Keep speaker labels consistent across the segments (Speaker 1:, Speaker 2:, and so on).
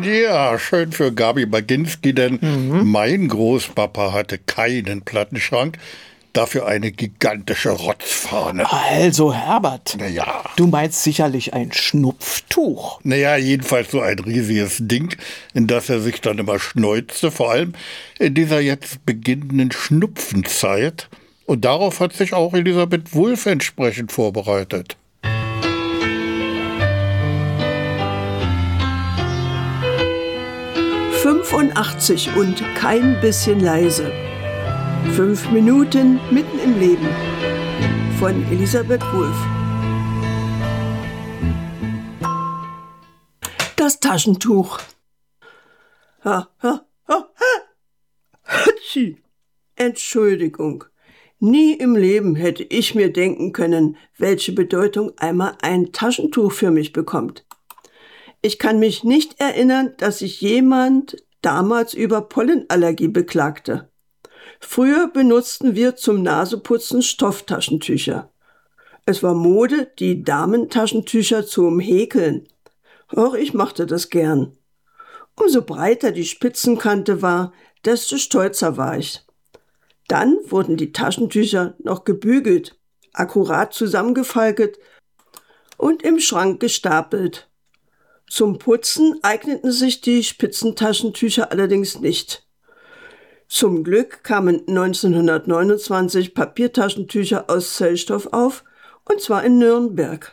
Speaker 1: Ja, schön für Gabi Baginski, denn mein Großpapa hatte keinen Plattenschrank, dafür eine gigantische Rotzfahne.
Speaker 2: Also Herbert,
Speaker 1: Naja.
Speaker 2: du meinst sicherlich ein Schnupftuch.
Speaker 1: Naja, jedenfalls so ein riesiges Ding, in das er sich dann immer schneuzte, vor allem in dieser jetzt beginnenden Schnupfenzeit. Und darauf hat sich auch Elisabeth Wulff entsprechend vorbereitet.
Speaker 3: »85 und kein bisschen leise. 5 Minuten mitten im Leben« von Elisabeth Wulff. Das Taschentuch. Hatschi. Entschuldigung. Nie im Leben hätte ich mir denken können, welche Bedeutung einmal ein Taschentuch für mich bekommt. Ich kann mich nicht erinnern, dass sich jemand damals über Pollenallergie beklagte. Früher benutzten wir zum Naseputzen Stofftaschentücher. Es war Mode, die Damentaschentücher zu umhäkeln. Auch ich machte das gern. Umso breiter die Spitzenkante war, desto stolzer war ich. Dann wurden die Taschentücher noch gebügelt, akkurat zusammengefaltet und im Schrank gestapelt. Zum Putzen eigneten sich die Spitzentaschentücher allerdings nicht. Zum Glück kamen 1929 Papiertaschentücher aus Zellstoff auf, und zwar in Nürnberg.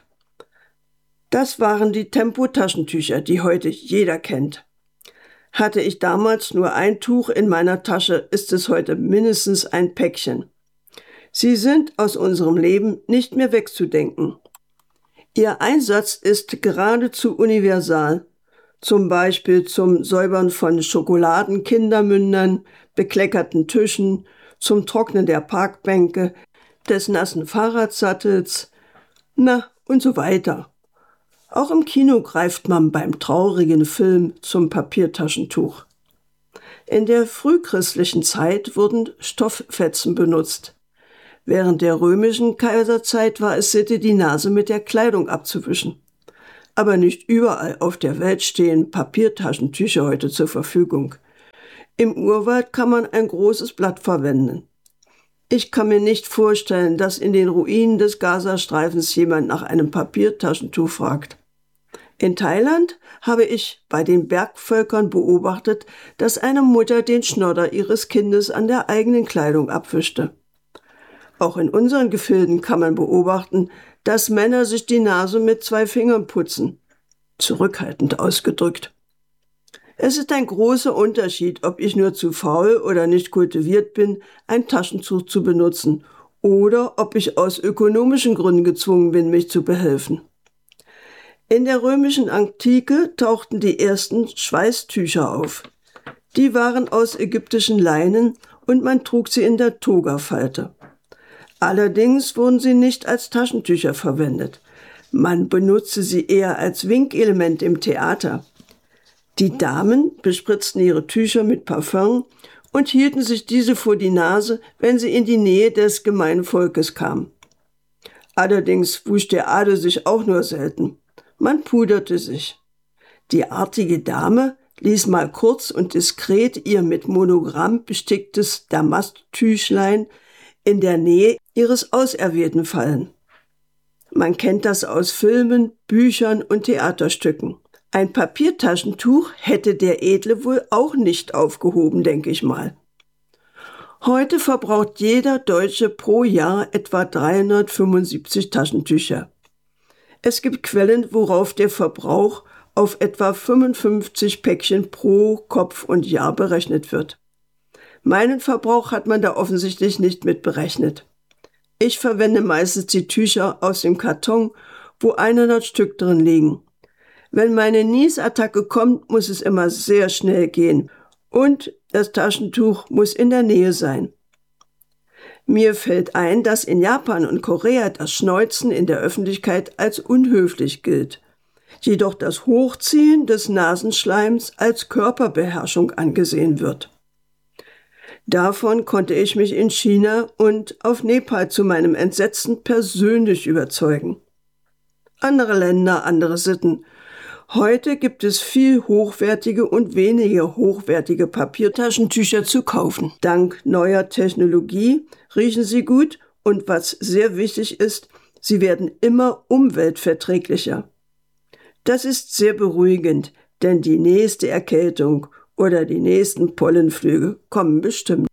Speaker 3: Das waren die Tempo-Taschentücher, die heute jeder kennt. Hatte ich damals nur ein Tuch in meiner Tasche, ist es heute mindestens ein Päckchen. Sie sind aus unserem Leben nicht mehr wegzudenken. Ihr Einsatz ist geradezu universal, zum Beispiel zum Säubern von Schokoladenkindermündern, bekleckerten Tischen, zum Trocknen der Parkbänke, des nassen Fahrradsattels, und so weiter. Auch im Kino greift man beim traurigen Film zum Papiertaschentuch. In der frühchristlichen Zeit wurden Stofffetzen benutzt. Während der römischen Kaiserzeit war es Sitte, die Nase mit der Kleidung abzuwischen. Aber nicht überall auf der Welt stehen Papiertaschentücher heute zur Verfügung. Im Urwald kann man ein großes Blatt verwenden. Ich kann mir nicht vorstellen, dass in den Ruinen des Gazastreifens jemand nach einem Papiertaschentuch fragt. In Thailand habe ich bei den Bergvölkern beobachtet, dass eine Mutter den Schnodder ihres Kindes an der eigenen Kleidung abwischte. Auch in unseren Gefilden kann man beobachten, dass Männer sich die Nase mit 2 Fingern putzen. Zurückhaltend ausgedrückt. Es ist ein großer Unterschied, ob ich nur zu faul oder nicht kultiviert bin, ein Taschentuch zu benutzen, oder ob ich aus ökonomischen Gründen gezwungen bin, mich zu behelfen. In der römischen Antike tauchten die ersten Schweißtücher auf. Die waren aus ägyptischen Leinen und man trug sie in der Togafalte. Allerdings wurden sie nicht als Taschentücher verwendet. Man benutzte sie eher als Winkelement im Theater. Die Damen bespritzten ihre Tücher mit Parfüm und hielten sich diese vor die Nase, wenn sie in die Nähe des gemeinen Volkes kamen. Allerdings wusch der Adel sich auch nur selten. Man puderte sich. Die artige Dame ließ mal kurz und diskret ihr mit Monogramm besticktes Damasttüchlein in der Nähe ihres Auserwählten fallen. Man kennt das aus Filmen, Büchern und Theaterstücken. Ein Papiertaschentuch hätte der Edle wohl auch nicht aufgehoben, denke ich mal. Heute verbraucht jeder Deutsche pro Jahr etwa 375 Taschentücher. Es gibt Quellen, worauf der Verbrauch auf etwa 55 Päckchen pro Kopf und Jahr berechnet wird. Meinen Verbrauch hat man da offensichtlich nicht mit berechnet. Ich verwende meistens die Tücher aus dem Karton, wo 100 Stück drin liegen. Wenn meine Niesattacke kommt, muss es immer sehr schnell gehen und das Taschentuch muss in der Nähe sein. Mir fällt ein, dass in Japan und Korea das Schneuzen in der Öffentlichkeit als unhöflich gilt, jedoch das Hochziehen des Nasenschleims als Körperbeherrschung angesehen wird. Davon konnte ich mich in China und auf Nepal zu meinem Entsetzen persönlich überzeugen. Andere Länder, andere Sitten. Heute gibt es viel hochwertige und weniger hochwertige Papiertaschentücher zu kaufen. Dank neuer Technologie riechen sie gut und was sehr wichtig ist, sie werden immer umweltverträglicher. Das ist sehr beruhigend, denn die nächste Erkältung oder die nächsten Pollenflüge kommen bestimmt.